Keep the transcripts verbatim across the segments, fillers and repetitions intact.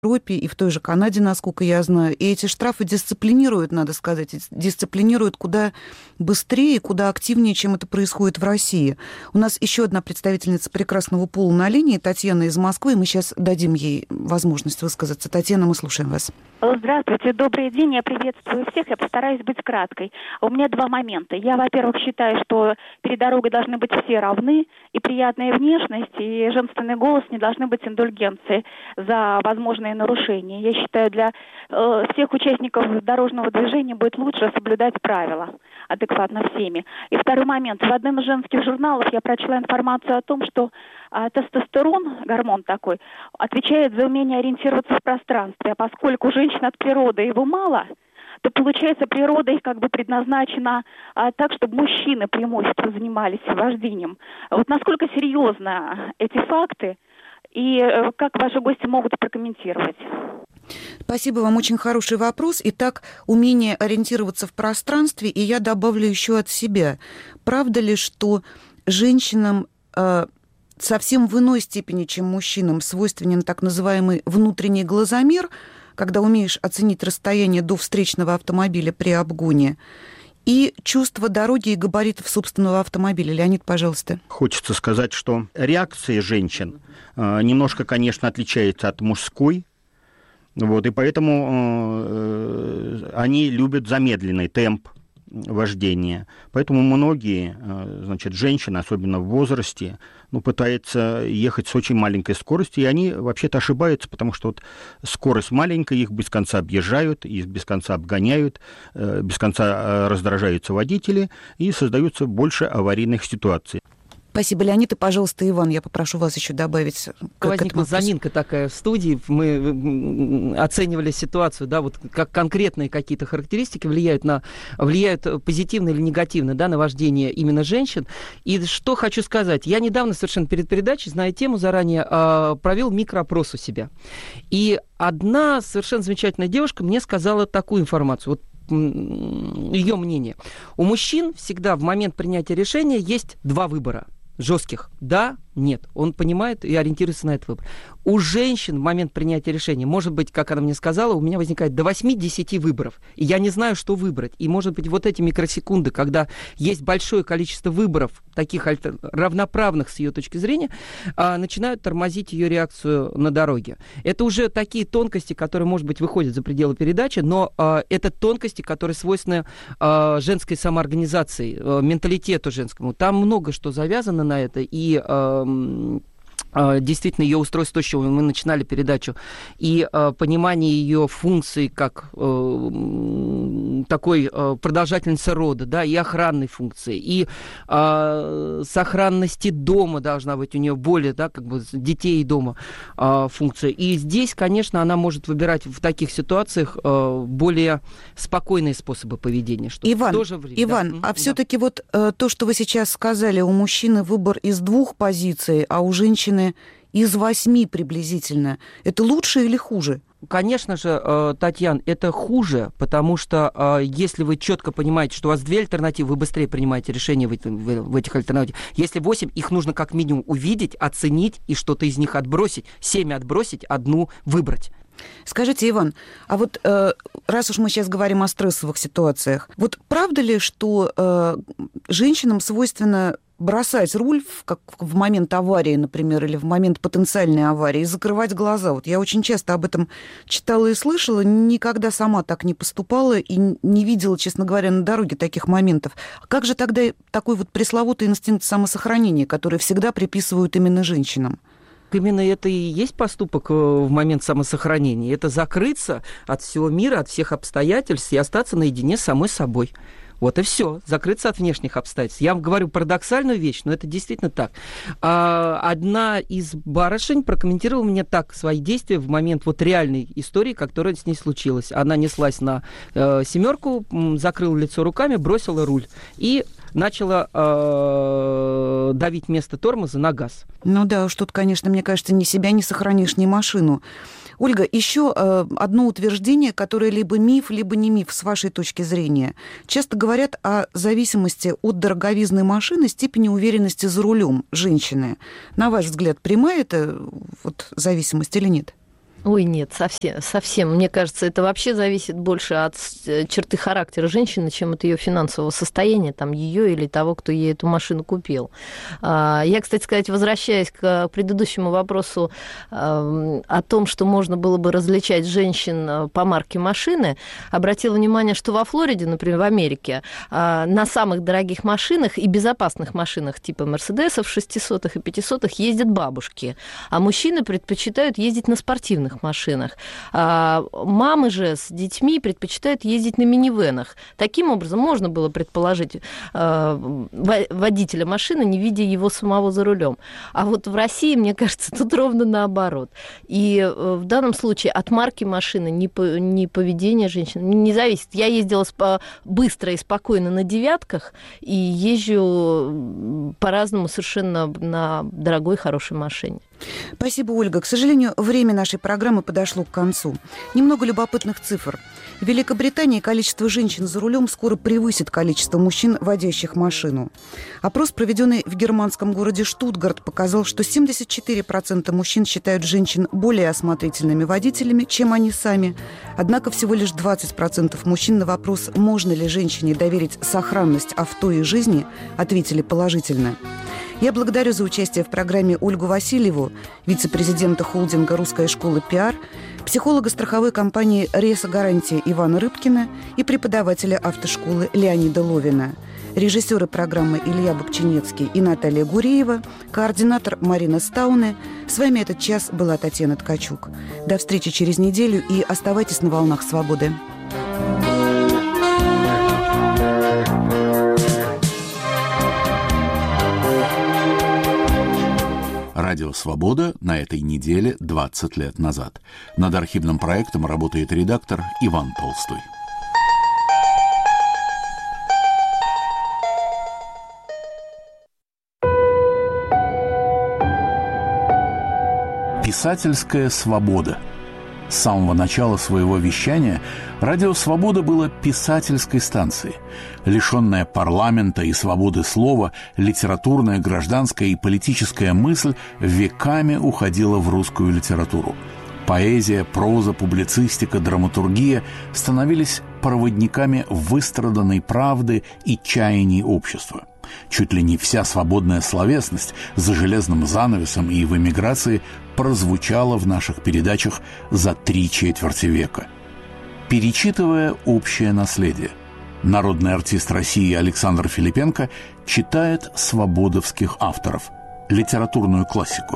Европе и в той же Канаде, насколько я знаю. И эти штрафы дисциплинируют, надо сказать, дисциплинируют куда быстрее, куда активнее, чем это происходит в России. У нас еще одна представительница прекрасного пола на линии, Татьяна из Москвы. Мы сейчас дадим ей возможность высказаться. Татьяна, мы слушаем вас. Здравствуйте, добрый день. Я приветствую всех. Я постараюсь быть краткой. У меня два момента. Я, во-первых, считаю, что перед дорогой должны быть все равны, и приятная внешность, и женственный голос не должны быть индульгенцией за возможные нарушения. Я считаю, для э, всех участников дорожного движения будет лучше соблюдать правила адекватно всеми. И второй момент. В одном из женских журналов я прочла информацию о том, что э, тестостерон, гормон такой, отвечает за умение ориентироваться в пространстве. А поскольку у женщин от природы его мало, то, получается, природа их как бы предназначена а, так, чтобы мужчины преимущественно занимались вождением. Вот насколько серьезно эти факты и э, как ваши гости могут прокомментировать? Спасибо вам, очень хороший вопрос. Итак, умение ориентироваться в пространстве, и я добавлю еще от себя. Правда ли, что женщинам э, совсем в иной степени, чем мужчинам, свойственен так называемый внутренний глазомер, когда умеешь оценить расстояние до встречного автомобиля при обгоне, и чувство дороги и габаритов собственного автомобиля? Леонид, пожалуйста. Хочется сказать, что реакция женщин э, немножко, конечно, отличается от мужской, вот, и поэтому э, они любят замедленный темп вождения. Поэтому многие, э, значит, женщины, особенно в возрасте, ну, пытаются ехать с очень маленькой скоростью, и они вообще-то ошибаются, потому что вот скорость маленькая, их без конца объезжают, их без конца обгоняют, э, без конца раздражаются водители, и создаются больше аварийных ситуаций. Спасибо, Леонид. И, пожалуйста, Иван, я попрошу вас еще добавить. Возникла заминка такая в студии. Мы оценивали ситуацию, да, вот как конкретные какие-то характеристики влияют, на, влияют позитивно или негативно, да, на вождение именно женщин. И что хочу сказать. Я недавно совершенно перед передачей, зная тему заранее, провел микроопрос у себя. И одна совершенно замечательная девушка мне сказала такую информацию. Вот ее мнение. У мужчин всегда в момент принятия решения есть два выбора. Жестких. Да, нет. Он понимает и ориентируется на этот выбор. У женщин в момент принятия решения, может быть, как она мне сказала, у меня возникает до восьми-десяти выборов. И я не знаю, что выбрать. И, может быть, вот эти микросекунды, когда есть большое количество выборов, таких альтер... равноправных с ее точки зрения, а, начинают тормозить ее реакцию на дороге. Это уже такие тонкости, которые, может быть, выходят за пределы передачи, но а, это тонкости, которые свойственны а, женской самоорганизации, а, менталитету женскому. Там много что завязано на это, и а, действительно, ее устройство, то, с чего мы начинали передачу, и э, понимание ее функций как э, такой э, продолжательницы рода, да, и охранной функции, и э, сохранности дома должна быть у нее более, да, как бы детей дома э, функция. И здесь, конечно, она может выбирать в таких ситуациях э, более спокойные способы поведения. Что Иван, тоже время, Иван, да. а да. все-таки вот э, то, что вы сейчас сказали, у мужчины выбор из двух позиций, а у женщины из восьми приблизительно. Это лучше или хуже? Конечно же, Татьяна, это хуже, потому что если вы четко понимаете, что у вас две альтернативы, вы быстрее принимаете решение в, в, в этих альтернативах. Если восемь, их нужно как минимум увидеть, оценить и что-то из них отбросить. Семь отбросить, одну выбрать. Скажите, Иван, а вот э, раз уж мы сейчас говорим о стрессовых ситуациях, вот правда ли, что э, женщинам свойственно бросать руль в, как в момент аварии, например, или в момент потенциальной аварии, и закрывать глаза? Вот я очень часто об этом читала и слышала, никогда сама так не поступала и не видела, честно говоря, на дороге таких моментов. Как же тогда такой вот пресловутый инстинкт самосохранения, который всегда приписывают именно женщинам? Именно это и есть поступок в момент самосохранения. Это закрыться от всего мира, от всех обстоятельств и остаться наедине с самой собой. Вот и все. Закрыться от внешних обстоятельств. Я вам говорю парадоксальную вещь, но это действительно так. А, одна из барышень прокомментировала мне так свои действия в момент вот реальной истории, которая с ней случилась. Она неслась на э, семерку, закрыла лицо руками, бросила руль и начала э, давить вместо тормоза на газ. Ну да, уж тут, конечно, мне кажется, ни себя не сохранишь, ни машину. Ольга, еще э, одно утверждение, которое либо миф, либо не миф, с вашей точки зрения. Часто говорят о зависимости от дороговизны машины, степени уверенности за рулем женщины. На ваш взгляд, прямая это вот зависимость или нет? Ой, нет, совсем, совсем. Мне кажется, это вообще зависит больше от черты характера женщины, чем от ее финансового состояния, там, ее или того, кто ей эту машину купил. Я, кстати сказать, возвращаясь к предыдущему вопросу о том, что можно было бы различать женщин по марке машины, обратила внимание, что во Флориде, например, в Америке, на самых дорогих машинах и безопасных машинах типа Мерседесов шестисотых и пятисотых ездят бабушки, а мужчины предпочитают ездить на спортивных машинах. А мамы же с детьми предпочитают ездить на минивенах. Таким образом, можно было предположить э, водителя машины, не видя его самого за рулем. А вот в России, мне кажется, тут ровно наоборот. И э, в данном случае от марки машины ни, по, ни поведение женщин не зависит. Я ездила спо- быстро и спокойно на девятках и езжу по-разному совершенно на дорогой, хорошей машине. Спасибо, Ольга. К сожалению, время нашей программы подошло к концу. Немного любопытных цифр. В Великобритании количество женщин за рулем скоро превысит количество мужчин, водящих машину. Опрос, проведенный в германском городе Штутгарт, показал, что семьдесят четыре процента мужчин считают женщин более осмотрительными водителями, чем они сами. Однако всего лишь двадцать процентов мужчин на вопрос, можно ли женщине доверить сохранность авто и жизни, ответили положительно. Я благодарю за участие в программе Ольгу Васильеву, вице-президента холдинга «Русская школа пиар», психолога страховой компании «Реса Гарантия» Ивана Рыбкина и преподавателя автошколы Леонида Ловина. Режиссеры программы Илья Бобчинецкий и Наталья Гуреева, координатор Марина Стауне. С вами этот час была Татьяна Ткачук. До встречи через неделю и оставайтесь на волнах свободы. Радио «Свобода» на этой неделе двадцать лет назад. Над архивным проектом работает редактор Иван Толстой. Писательская свобода. С самого начала своего вещания радио «Свобода» было писательской станцией. Лишенная парламента и свободы слова, литературная, гражданская и политическая мысль веками уходила в русскую литературу. Поэзия, проза, публицистика, драматургия становились проводниками выстраданной правды и чаяний общества. Чуть ли не вся свободная словесность за железным занавесом и в эмиграции прозвучала в наших передачах за три четверти века. Перечитывая общее наследие, народный артист России Александр Филипенко читает свободовских авторов, литературную классику.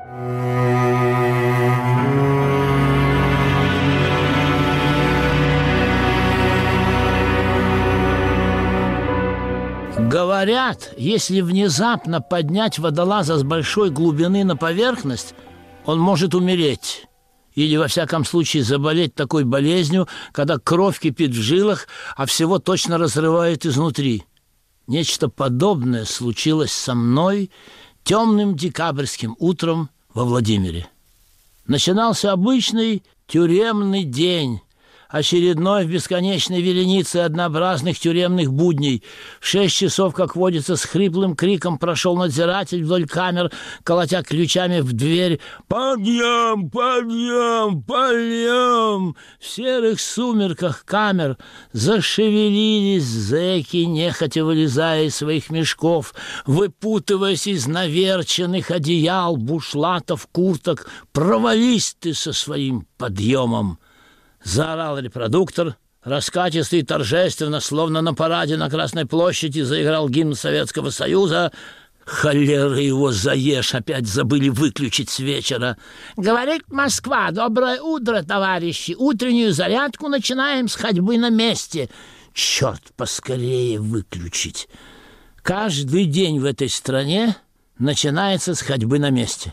Говорят, если внезапно поднять водолаза с большой глубины на поверхность, он может умереть. Или, во всяком случае, заболеть такой болезнью, когда кровь кипит в жилах, а всего точно разрывает изнутри. Нечто подобное случилось со мной темным декабрьским утром во Владимире. Начинался обычный тюремный день, очередной в бесконечной веренице однообразных тюремных будней. В шесть часов, как водится, с хриплым криком прошел надзиратель вдоль камер, колотя ключами в дверь. «Подъем! Подъем! Подъем!» В серых сумерках камер зашевелились зэки, нехотя вылезая из своих мешков, выпутываясь из наверченных одеял, бушлатов, курток. «Провались ты со своим подъемом!» Заорал репродуктор, раскатисто и торжественно, словно на параде на Красной площади, заиграл гимн Советского Союза. Холера его заешь, опять забыли выключить с вечера. «Говорит Москва, доброе утро, товарищи, утреннюю зарядку начинаем с ходьбы на месте». Черт, поскорее выключить. Каждый день в этой стране начинается с ходьбы на месте.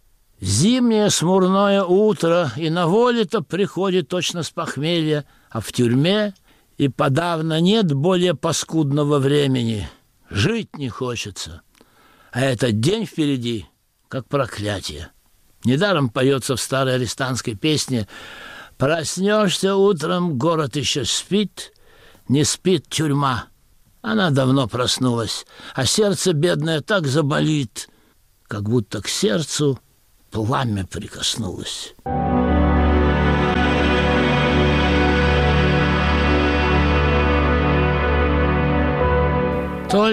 Зимнее смурное утро, и на воле-то приходит точно с похмелья, а в тюрьме и подавно нет более паскудного времени. Жить не хочется. А этот день впереди, как проклятие. Недаром поется в старой арестантской песне: «Проснешься утром, город еще спит, не спит тюрьма». Она давно проснулась, а сердце бедное так заболит, как будто к сердцу пламя прикоснулось.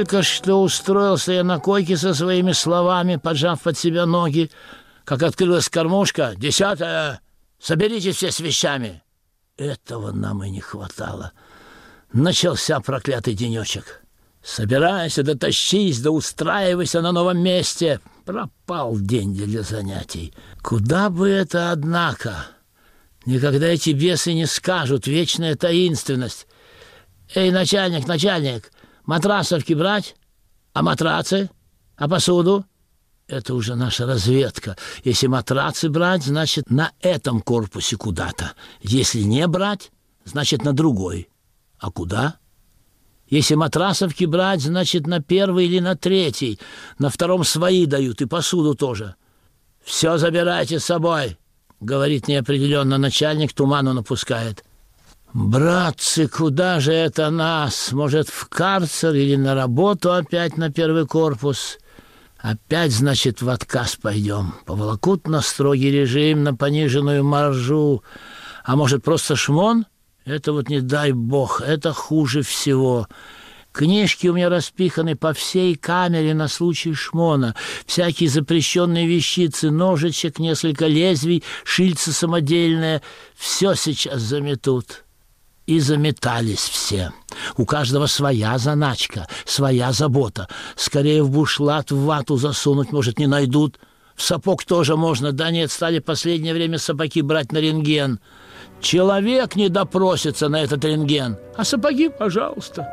Только что устроился я на койке со своими словами, поджав под себя ноги, как открылась кормушка. «Десятая! Соберитесь все с вещами!» Этого нам и не хватало. Начался проклятый денечек. Собирайся, да тащись, да устраивайся на новом месте. Пропал день для занятий. Куда бы это, однако? Никогда эти бесы не скажут. Вечная таинственность. Эй, начальник, начальник, матрасовки брать? А матрацы? А посуду? Это уже наша разведка. Если матрацы брать, значит, на этом корпусе куда-то. Если не брать, значит, на другой. А куда? Если матрасовки брать, значит, на первый или на третий. На втором свои дают, и посуду тоже. «Все забирайте с собой», — говорит неопределенно начальник, туману напускает. «Братцы, куда же это нас? Может, в карцер или на работу опять на первый корпус? Опять, значит, в отказ пойдем. Поволокут на строгий режим, на пониженную маржу. А может, просто шмон? Это вот не дай бог, это хуже всего. Книжки у меня распиханы по всей камере на случай шмона. Всякие запрещенные вещицы, ножичек, несколько лезвий, шильца самодельное. Все сейчас заметут». И заметались все. У каждого своя заначка, своя забота. Скорее в бушлат, в вату засунуть, может, не найдут. В сапог тоже можно. Да нет, стали в последнее время сапоги брать на рентген. Человек не допросится на этот рентген. А сапоги, пожалуйста.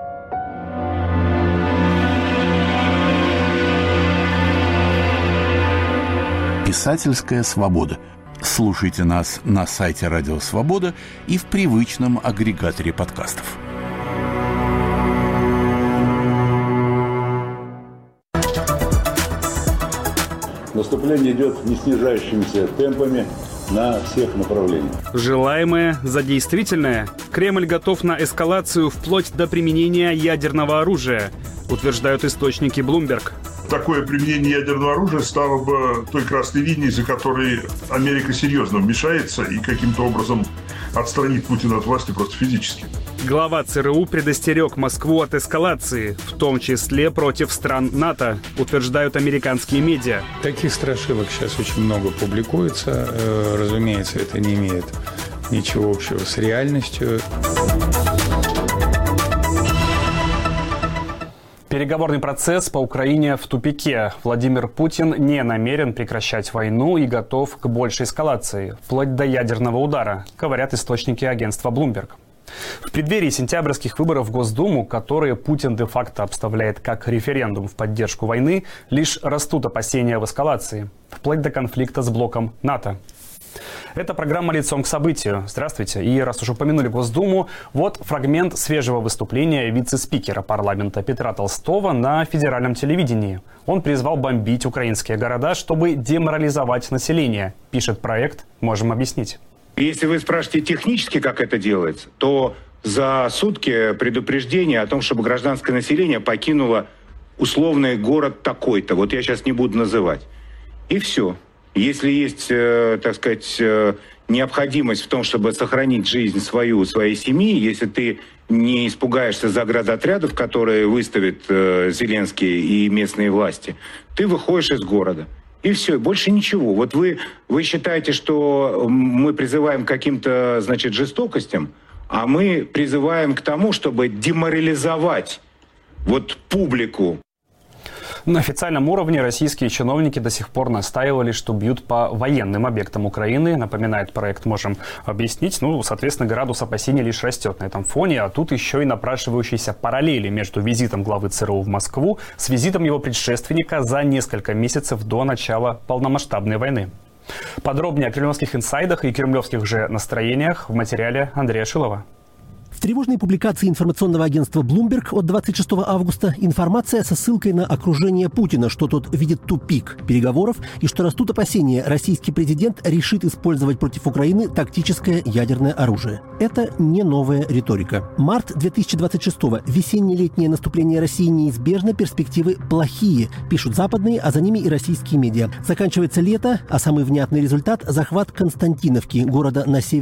Писательская свобода. Слушайте нас на сайте Радио Свобода и в привычном агрегаторе подкастов. Наступление идет не снижающимися темпами на всех направлениях. Желаемое за действительное. Кремль готов на эскалацию вплоть до применения ядерного оружия, утверждают источники Bloomberg. Такое применение ядерного оружия стало бы той красной линией, за которой Америка серьезно вмешается и каким-то образом отстранит Путина от власти просто физически. Глава ЦРУ предостерег Москву от эскалации, в том числе против стран НАТО, утверждают американские медиа. Таких страшилок сейчас очень много публикуется. Разумеется, это не имеет ничего общего с реальностью. Переговорный процесс по Украине в тупике. Владимир Путин не намерен прекращать войну и готов к большей эскалации, вплоть до ядерного удара, говорят источники агентства Bloomberg. В преддверии сентябрьских выборов в Госдуму, которые Путин де-факто обставляет как референдум в поддержку войны, лишь растут опасения в эскалации, вплоть до конфликта с блоком НАТО. Это программа «Лицом к событию». Здравствуйте. И раз уж упомянули Госдуму, вот фрагмент свежего выступления вице-спикера парламента Петра Толстого на федеральном телевидении. Он призвал бомбить украинские города, чтобы деморализовать население. Пишет проект «Можем объяснить». Если вы спрашиваете технически, как это делается, то за сутки предупреждение о том, чтобы гражданское население покинуло условный город такой-то. Вот я сейчас не буду называть. И все. Если есть, э, так сказать, э, необходимость в том, чтобы сохранить жизнь свою, своей семьи, если ты не испугаешься заградотрядов, которые выставят э, Зеленский и местные власти, ты выходишь из города. И все, больше ничего. Вот вы, вы считаете, что мы призываем к каким-то, значит, жестокостям, а мы призываем к тому, чтобы деморализовать вот публику. На официальном уровне российские чиновники до сих пор настаивали, что бьют по военным объектам Украины. Напоминает проект «Можем объяснить». Ну, соответственно, градус опасений лишь растет на этом фоне. А тут еще и напрашивающиеся параллели между визитом главы ЦРУ в Москву с визитом его предшественника за несколько месяцев до начала полномасштабной войны. Подробнее о кремлевских инсайдах и кремлевских же настроениях в материале Андрея Шилова. В тревожной публикации информационного агентства Bloomberg от двадцать шестого августа информация со ссылкой на окружение Путина, что тот видит тупик переговоров и что растут опасения, российский президент решит использовать против Украины тактическое ядерное оружие. Это не новая риторика. Март две тысячи двадцать шестого. Весенне-летнее наступление России неизбежно, перспективы плохие, пишут западные, а за ними и российские медиа. Заканчивается лето, а самый внятный результат – захват Константиновки, города на севере